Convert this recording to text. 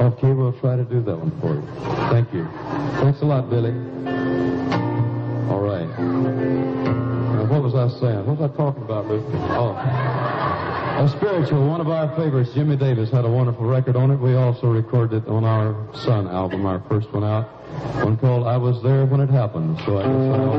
Okay, we'll try to do that one for you. Thank you. Thanks a lot, Billy. All right. Now, what was I saying? What was I talking about, Luke? Oh. A spiritual, one of our favorites, Jimmy Davis, had a wonderful record on it. We also recorded it on our Sun album, our first one out, one called I Was There When It Happened. So I guess